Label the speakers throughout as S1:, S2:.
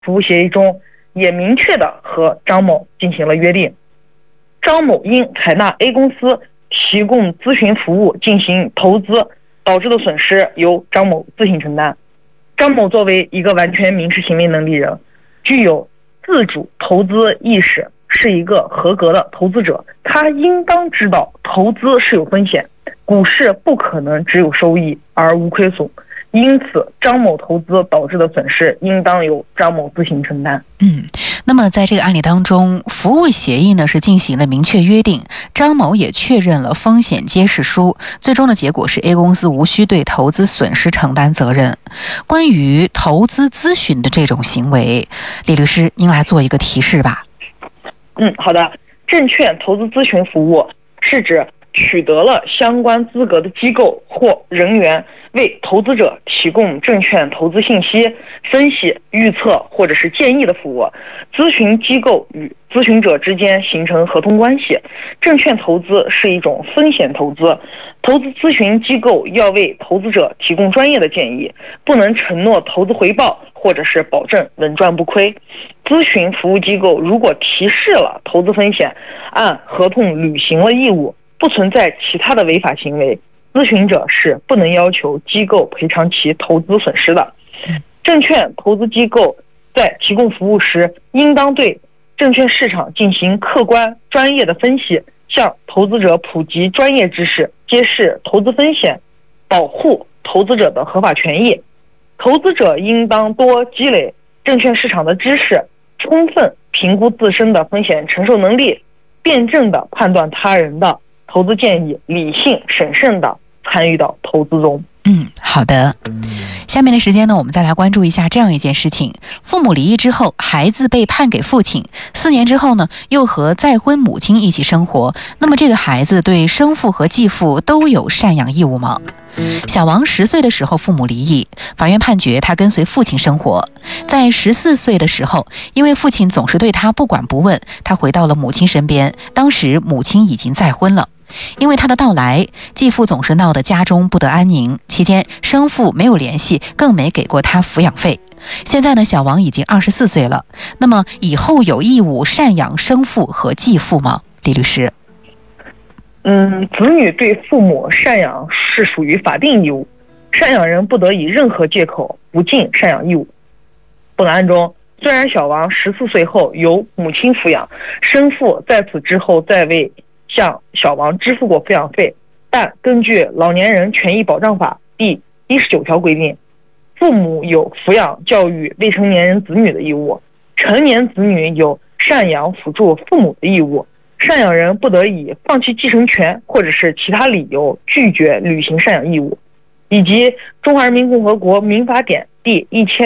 S1: 服务协议中也明确的和张某进行了约定，张某因采纳 A 公司提供咨询服务进行投资导致的损失由张某自行承担。张某作为一个完全民事行为能力人，具有自主投资意识，是一个合格的投资者，他应当知道投资是有风险，股市不可能只有收益而无亏损，因此张某投资导致的损失应当由张某自行承担。
S2: 那么在这个案例当中，服务协议呢是进行了明确约定，张某也确认了风险揭示书，最终的结果是 A 公司无需对投资损失承担责任。关于投资咨询的这种行为，李律师您来做一个提示吧。
S1: 好的。证券投资咨询服务是指取得了相关资格的机构或人员为投资者提供证券投资信息、分析、预测或者是建议的服务。咨询机构与咨询者之间形成合同关系。证券投资是一种风险投资，投资咨询机构要为投资者提供专业的建议，不能承诺投资回报或者是保证稳赚不亏。咨询服务机构如果提示了投资风险，按合同履行了义务，不存在其他的违法行为，咨询者是不能要求机构赔偿其投资损失的。证券投资机构在提供服务时，应当对证券市场进行客观专业的分析，向投资者普及专业知识，揭示投资风险，保护投资者的合法权益。投资者应当多积累证券市场的知识，充分评估自身的风险承受能力，辩证地判断他人的投资建议，理性审慎地参与到投资中。
S2: 好的。下面的时间呢，我们再来关注一下这样一件事情：父母离异之后，孩子被判给父亲，4年之后呢，又和再婚母亲一起生活。那么这个孩子对生父和继父都有赡养义务吗？小王10岁的时候父母离异，法院判决他跟随父亲生活。在14岁的时候，因为父亲总是对他不管不问，他回到了母亲身边，当时母亲已经再婚了。因为他的到来，继父总是闹得家中不得安宁，期间生父没有联系，更没给过他抚养费。现在呢，小王已经24岁了，那么以后有义务赡养生父和继父吗？李律师。
S1: 子女对父母赡养是属于法定义务，赡养人不得以任何借口不尽赡养义务。本案中，虽然小王14岁后由母亲抚养，生父在此之后再为向小王支付过抚养费，但根据《老年人权益保障法》第19条规定，父母有抚养教育未成年人子女的义务，成年子女有赡养辅助父母的义务。赡养人不得以放弃继承权或者是其他理由拒绝履行赡养义务。以及《中华人民共和国民法典》第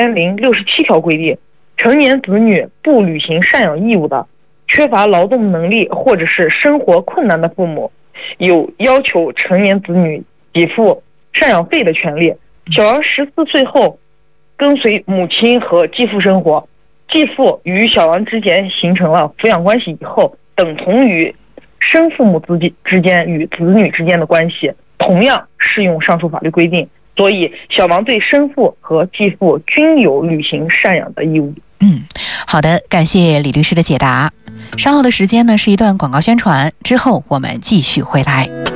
S1: 1067条规定，成年子女不履行赡养义务的，缺乏劳动能力或者是生活困难的父母，有要求成年子女给付赡养费的权利。小王14岁后跟随母亲和继父生活，继父与小王之间形成了抚养关系以后，等同于生父母之间与子女之间的关系，同样适用上述法律规定。所以小王对生父和继父均有履行赡养的义务。
S2: 好的，感谢李律师的解答。稍后的时间呢是一段广告宣传，之后我们继续回来。